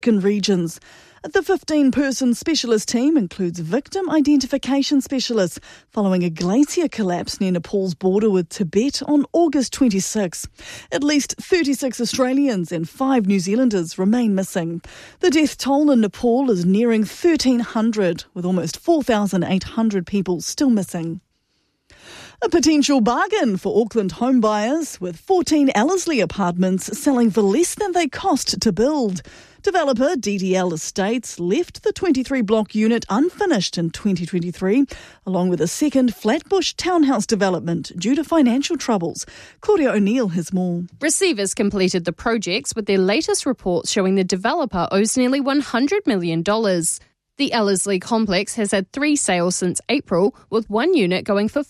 regions. The 15-person specialist team includes victim identification specialists following a glacier collapse near Nepal's border with Tibet on August 26. At least 36 Australians and 5 New Zealanders remain missing. The death toll in Nepal is nearing 1,300, with almost 4,800 people still missing. A potential bargain for Auckland home buyers, with 14 Ellerslie apartments selling for less than they cost to build. Developer DDL Estates left the 23-block unit unfinished in 2023, along with a second Flatbush townhouse development due to financial troubles. Claudia O'Neill has more. Receivers completed the projects, with their latest reports showing the developer owes nearly $100 million. The Ellerslie complex has had 3 sales since April, with one unit going for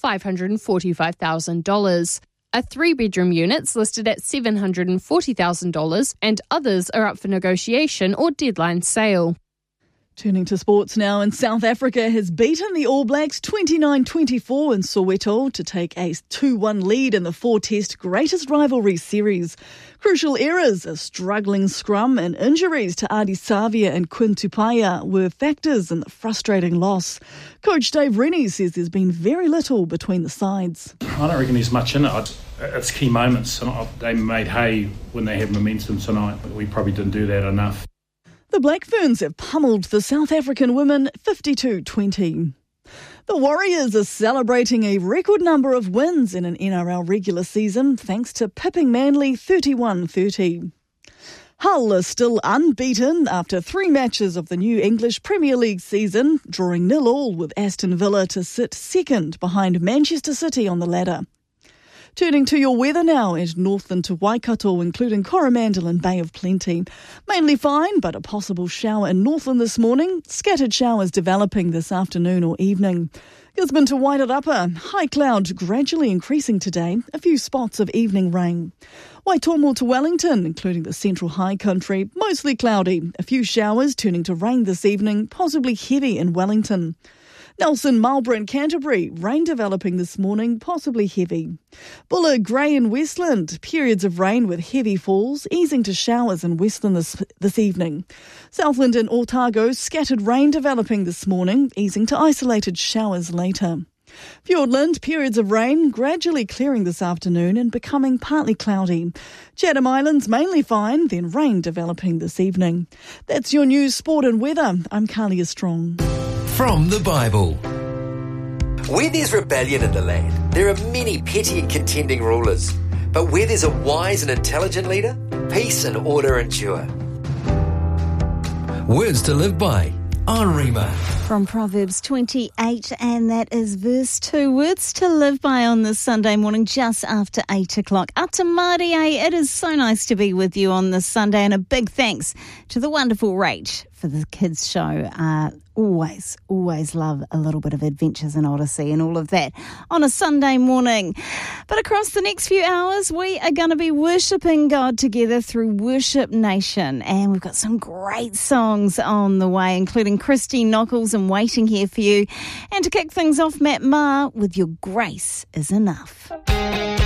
$545,000. A 3-bedroom unit's listed at $740,000 and others are up for negotiation or deadline sale. Turning to sports now, and South Africa has beaten the All Blacks 29-24 in Soweto to take a 2-1 lead in the 4-test greatest rivalry series. Crucial errors, a struggling scrum and injuries to Ardie Savia and Quinn Tupaia were factors in the frustrating loss. Coach Dave Rennie says there's been very little between the sides. I don't reckon there's much in it. It's key moments. They made hay when they had momentum tonight, but we probably didn't do that enough. The Black Ferns have pummeled the South African women 52-20. The Warriors are celebrating a record number of wins in an NRL regular season thanks to pipping Manly 31-30. Hull are still unbeaten after 3 matches of the new English Premier League season, drawing 0-0 with Aston Villa to sit second behind Manchester City on the ladder. Turning to your weather now at Northland to Waikato, including Coromandel and Bay of Plenty. Mainly fine, but a possible shower in Northland this morning. Scattered showers developing this afternoon or evening. Gisborne to Wairarapa, high cloud gradually increasing today. A few spots of evening rain. Waitomo to Wellington, including the central high country, mostly cloudy. A few showers turning to rain this evening, possibly heavy in Wellington. Nelson, Marlborough and Canterbury, rain developing this morning, possibly heavy. Buller, Grey and Westland, periods of rain with heavy falls, easing to showers in Westland this evening. Southland and Otago, scattered rain developing this morning, easing to isolated showers later. Fiordland, periods of rain gradually clearing this afternoon and becoming partly cloudy. Chatham Islands, mainly fine, then rain developing this evening. That's your news, sport and weather. I'm Carlia Strong. From the Bible. Where there's rebellion in the land, there are many petty and contending rulers. But where there's a wise and intelligent leader, peace and order endure. Words to live by, on Rima. From Proverbs 28, and that is verse 2. Words to live by on this Sunday morning, just after 8 o'clock. Ata Mārie, it is so nice to be with you on this Sunday, and a big thanks to the wonderful Rach for the kids' show. Always love a little bit of Adventures in Odyssey and all of that on a Sunday morning. But across the next few hours, we are going to be worshipping God together through Worship Nation. And we've got some great songs on the way, including Christy Nockels and Waiting Here for You. And to kick things off, Matt Maher with Your Grace is Enough.